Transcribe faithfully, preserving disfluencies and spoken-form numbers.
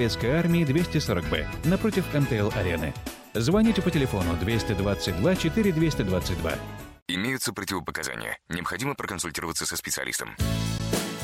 Советской армии двести сорок Б, напротив эм тэ эл-арены. Звоните по телефону двести двадцать два четыре двести двадцать два. Имеются противопоказания. Необходимо проконсультироваться со специалистом.